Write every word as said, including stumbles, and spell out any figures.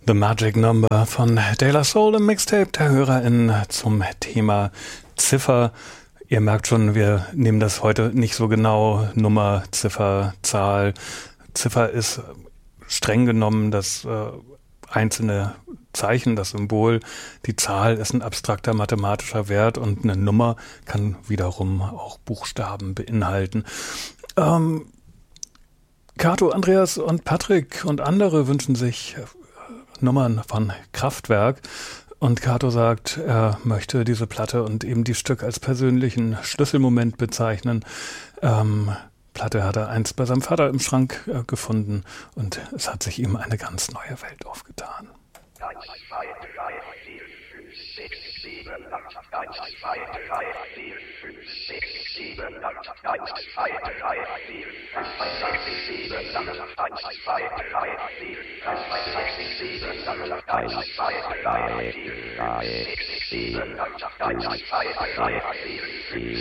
The Magic Number von De La Soul im Mixtape der HörerInnen zum Thema Ziffer. Ihr merkt schon, wir nehmen das heute nicht so genau. Nummer, Ziffer, Zahl. Ziffer ist streng genommen das äh, einzelne Zeichen, das Symbol. Die Zahl ist ein abstrakter mathematischer Wert und eine Nummer kann wiederum auch Buchstaben beinhalten. Ähm, Kato, Andreas und Patrick und andere wünschen sich Nummern von Kraftwerk. Und Kato sagt, er möchte diese Platte und eben die Stück als persönlichen Schlüsselmoment bezeichnen. Ähm, Platte hat er einst bei seinem Vater im Schrank äh, gefunden und es hat sich ihm eine ganz neue Welt aufgetan. eins, zwei, drei, vier, fünf, sechs, sieben, acht, eins, zwei, drei, vier, fünf, sechs, sieben, acht, eins, zwei, drei, vier, fünf, sechs, sieben, acht, eins, zwei, drei, vier, fünf, sechs, sieben, acht, eins, zwei, drei, vier, fünf, sechs, sieben, acht, eins, zwei, drei, vier, fünf,